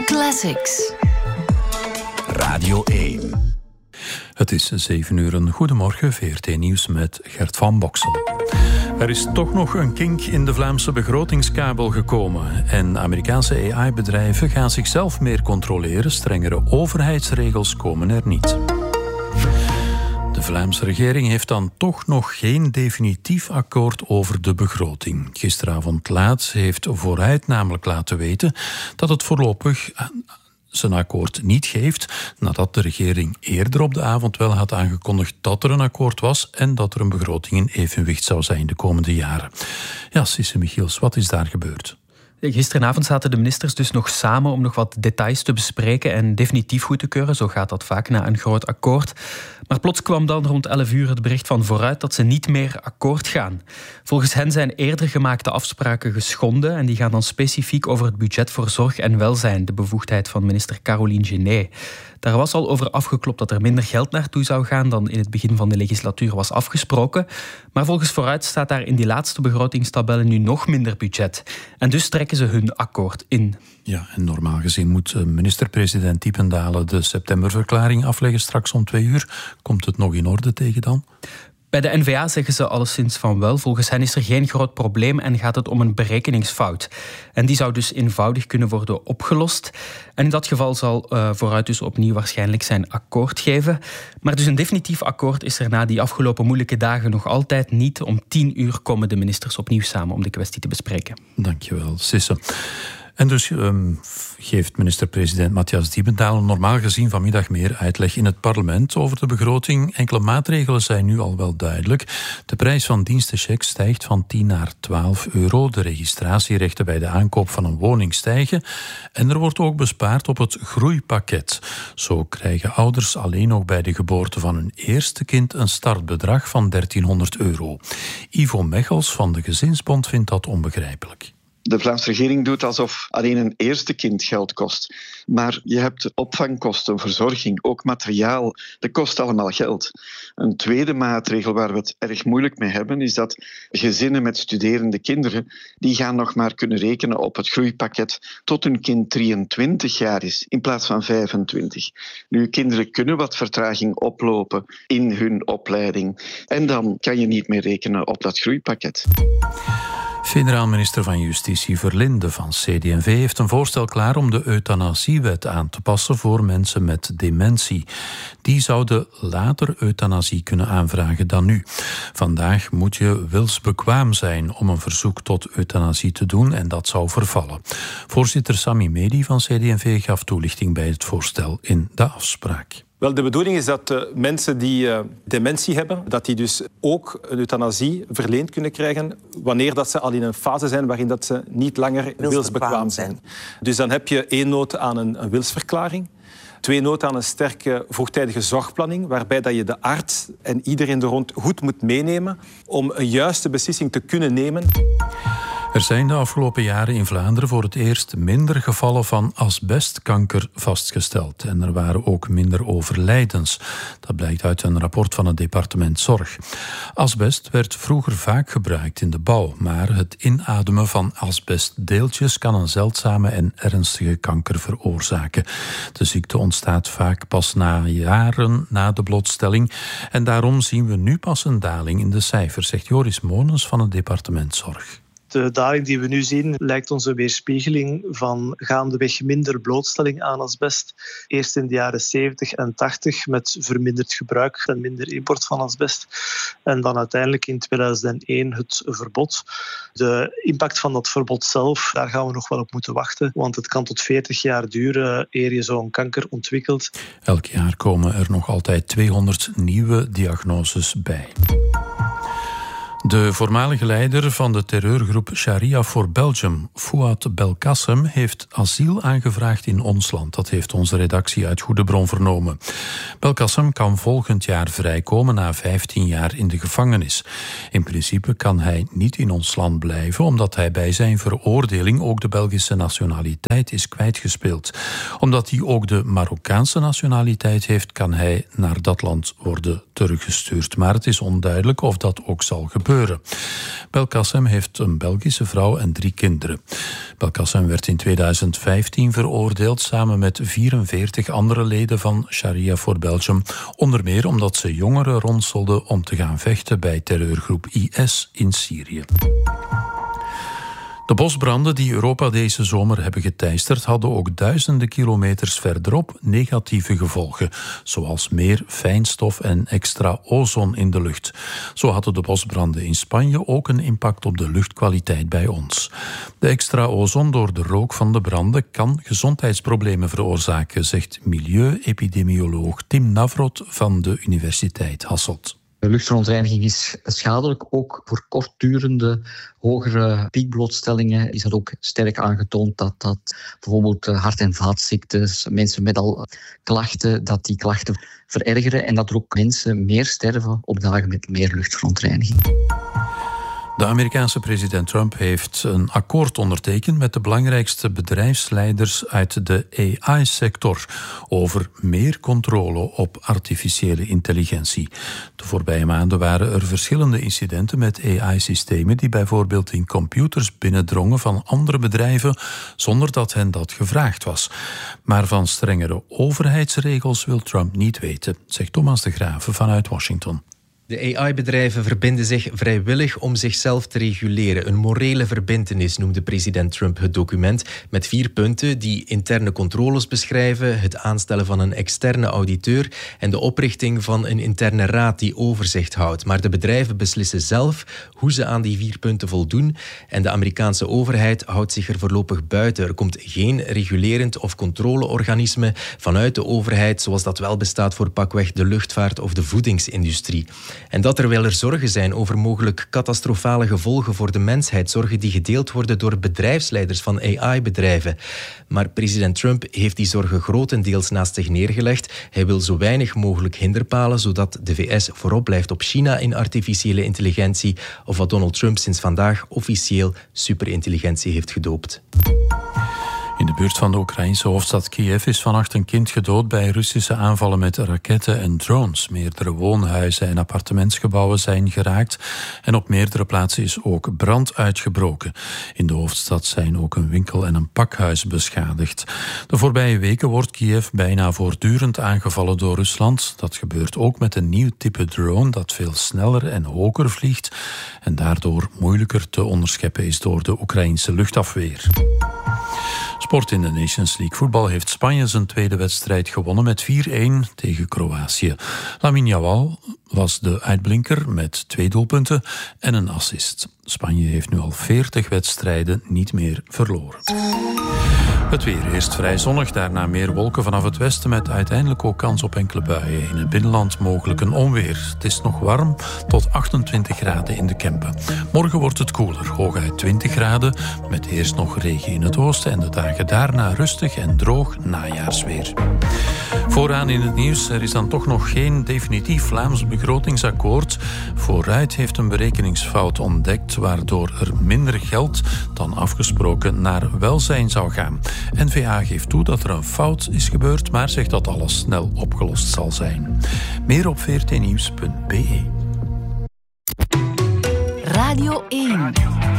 Classics. Radio 1. Het is 7 uur. Goedemorgen, VRT Nieuws met Gert van Boksel. Er is toch nog een kink in de Vlaamse begrotingskabel gekomen. En Amerikaanse AI-bedrijven gaan zichzelf meer controleren. Strengere overheidsregels komen er niet. De Vlaamse regering heeft dan toch nog geen definitief akkoord over de begroting. Gisteravond laat heeft Vooruit namelijk laten weten dat het voorlopig zijn akkoord niet geeft, nadat de regering eerder op de avond wel had aangekondigd dat er een akkoord was en dat er een begroting in evenwicht zou zijn de komende jaren. Ja, Sisse Michiels, wat is daar gebeurd? Gisteravond zaten de ministers dus nog samen om nog wat details te bespreken en definitief goed te keuren. Zo gaat dat vaak na een groot akkoord. Maar plots kwam dan rond 11 uur het bericht van Vooruit dat ze niet meer akkoord gaan. Volgens hen zijn eerder gemaakte afspraken geschonden en die gaan dan specifiek over het budget voor zorg en welzijn, de bevoegdheid van minister Caroline Genet. Daar was al over afgeklopt dat er minder geld naartoe zou gaan dan in het begin van de legislatuur was afgesproken. Maar volgens Vooruit staat daar in die laatste begrotingstabellen nu nog minder budget. En dus trekken ze hun akkoord in. Ja, en normaal gezien moet minister-president Diependalen de septemberverklaring afleggen straks om 2 uur. Komt het nog in orde tegen dan? Bij de N-VA zeggen ze alleszins van wel. Volgens hen is er geen groot probleem en gaat het om een berekeningsfout. En die zou dus eenvoudig kunnen worden opgelost. En in dat geval zal Vooruit dus opnieuw waarschijnlijk zijn akkoord geven. Maar dus een definitief akkoord is er na die afgelopen moeilijke dagen nog altijd niet. Om 10 uur komen de ministers opnieuw samen om de kwestie te bespreken. Dankjewel, Sisse. En dus geeft minister-president Matthias Diependalen normaal gezien vanmiddag meer uitleg in het parlement over de begroting. Enkele maatregelen zijn nu al wel duidelijk. De prijs van dienstenchecks stijgt van 10 naar 12 euro. De registratierechten bij de aankoop van een woning stijgen. En er wordt ook bespaard op het groeipakket. Zo krijgen ouders alleen nog bij de geboorte van hun eerste kind een startbedrag van 1300 euro. Ivo Mechels van de Gezinsbond vindt dat onbegrijpelijk. De Vlaamse regering doet alsof alleen een eerste kind geld kost. Maar je hebt opvangkosten, verzorging, ook materiaal. Dat kost allemaal geld. Een tweede maatregel waar we het erg moeilijk mee hebben, is dat gezinnen met studerende kinderen, die gaan nog maar kunnen rekenen op het groeipakket tot hun kind 23 jaar is, in plaats van 25. Nu, kinderen kunnen wat vertraging oplopen in hun opleiding. En dan kan je niet meer rekenen op dat groeipakket. Federaal minister van Justitie Verlinde van CD&V heeft een voorstel klaar om de euthanasiewet aan te passen voor mensen met dementie. Die zouden later euthanasie kunnen aanvragen dan nu. Vandaag moet je wilsbekwaam zijn om een verzoek tot euthanasie te doen en dat zou vervallen. Voorzitter Sami Medi van CD&V gaf toelichting bij het voorstel in de afspraak. Wel, de bedoeling is dat mensen die dementie hebben, dat die dus ook een euthanasie verleend kunnen krijgen wanneer dat ze al in een fase zijn waarin dat ze niet langer wilsbekwaam zijn. Dus dan heb je 1 nood aan een wilsverklaring, 2 nood aan een sterke vroegtijdige zorgplanning, waarbij dat je de arts en iedereen er rond goed moet meenemen om een juiste beslissing te kunnen nemen. Er zijn de afgelopen jaren in Vlaanderen voor het eerst minder gevallen van asbestkanker vastgesteld. En er waren ook minder overlijdens. Dat blijkt uit een rapport van het departement Zorg. Asbest werd vroeger vaak gebruikt in de bouw, maar het inademen van asbestdeeltjes kan een zeldzame en ernstige kanker veroorzaken. De ziekte ontstaat vaak pas na jaren na de blootstelling. En daarom zien we nu pas een daling in de cijfers, zegt Joris Monens van het departement Zorg. De daling die we nu zien lijkt ons een weerspiegeling van gaandeweg minder blootstelling aan asbest. Eerst in de jaren 70 en 80 met verminderd gebruik en minder import van asbest. En dan uiteindelijk in 2001 het verbod. De impact van dat verbod zelf, daar gaan we nog wel op moeten wachten. Want het kan tot 40 jaar duren eer je zo'n kanker ontwikkelt. Elk jaar komen er nog altijd 200 nieuwe diagnoses bij. De voormalige leider van de terreurgroep Sharia for Belgium, Fouad Belkacem, heeft asiel aangevraagd in ons land. Dat heeft onze redactie uit goede bron vernomen. Belkacem kan volgend jaar vrijkomen na 15 jaar in de gevangenis. In principe kan hij niet in ons land blijven, omdat hij bij zijn veroordeling ook de Belgische nationaliteit is kwijtgespeeld. Omdat hij ook de Marokkaanse nationaliteit heeft, kan hij naar dat land worden teruggestuurd. Maar het is onduidelijk of dat ook zal gebeuren. chauffeuren. Belkacem heeft een Belgische vrouw en 3 kinderen. Belkacem werd in 2015 veroordeeld samen met 44 andere leden van Sharia for Belgium, onder meer omdat ze jongeren ronselden om te gaan vechten bij terreurgroep IS in Syrië. De bosbranden die Europa deze zomer hebben geteisterd hadden ook duizenden kilometers verderop negatieve gevolgen, zoals meer fijnstof en extra ozon in de lucht. Zo hadden de bosbranden in Spanje ook een impact op de luchtkwaliteit bij ons. De extra ozon door de rook van de branden kan gezondheidsproblemen veroorzaken, zegt milieuepidemioloog Tim Navrot van de Universiteit Hasselt. Luchtverontreiniging is schadelijk, ook voor kortdurende, hogere piekblootstellingen is dat ook sterk aangetoond dat bijvoorbeeld hart- en vaatziektes, mensen met al klachten, dat die klachten verergeren en dat er ook mensen meer sterven op dagen met meer luchtverontreiniging. De Amerikaanse president Trump heeft een akkoord ondertekend met de belangrijkste bedrijfsleiders uit de AI-sector over meer controle op artificiële intelligentie. De voorbije maanden waren er verschillende incidenten met AI-systemen die bijvoorbeeld in computers binnendrongen van andere bedrijven zonder dat hen dat gevraagd was. Maar van strengere overheidsregels wil Trump niet weten, zegt Thomas de Graeve vanuit Washington. De AI-bedrijven verbinden zich vrijwillig om zichzelf te reguleren. Een morele verbintenis noemde president Trump het document met 4 punten die interne controles beschrijven, het aanstellen van een externe auditeur en de oprichting van een interne raad die overzicht houdt. Maar de bedrijven beslissen zelf hoe ze aan die 4 punten voldoen en de Amerikaanse overheid houdt zich er voorlopig buiten. Er komt geen regulerend of controleorganisme vanuit de overheid zoals dat wel bestaat voor pakweg de luchtvaart of de voedingsindustrie. En dat terwijl er zorgen zijn over mogelijk catastrofale gevolgen voor de mensheid, zorgen die gedeeld worden door bedrijfsleiders van AI-bedrijven. Maar president Trump heeft die zorgen grotendeels naast zich neergelegd. Hij wil zo weinig mogelijk hinderpalen, zodat de VS voorop blijft op China in artificiële intelligentie, of wat Donald Trump sinds vandaag officieel superintelligentie heeft gedoopt. In de buurt van de Oekraïnse hoofdstad Kiev is vannacht een kind gedood bij Russische aanvallen met raketten en drones. Meerdere woonhuizen en appartementsgebouwen zijn geraakt en op meerdere plaatsen is ook brand uitgebroken. In de hoofdstad zijn ook een winkel en een pakhuis beschadigd. De voorbije weken wordt Kiev bijna voortdurend aangevallen door Rusland. Dat gebeurt ook met een nieuw type drone dat veel sneller en hoger vliegt en daardoor moeilijker te onderscheppen is door de Oekraïnse luchtafweer. Sport in de Nations League voetbal heeft Spanje zijn tweede wedstrijd gewonnen met 4-1 tegen Kroatië. Lamine Yamal was de uitblinker met 2 doelpunten en een assist. Spanje heeft nu al 40 wedstrijden niet meer verloren. Het weer eerst vrij zonnig, daarna meer wolken vanaf het westen met uiteindelijk ook kans op enkele buien. In het binnenland mogelijk een onweer. Het is nog warm tot 28 graden in de Kempen. Morgen wordt het koeler, hooguit 20 graden, met eerst nog regen in het oosten en de dagen daarna rustig en droog najaarsweer. Vooraan in het nieuws, er is dan toch nog geen definitief Vlaams begrotingsakkoord. Vooruit heeft een berekeningsfout ontdekt, waardoor er minder geld dan afgesproken naar welzijn zou gaan. N-VA geeft toe dat er een fout is gebeurd, maar zegt dat alles snel opgelost zal zijn. Meer op vrtnieuws.be. Radio 1.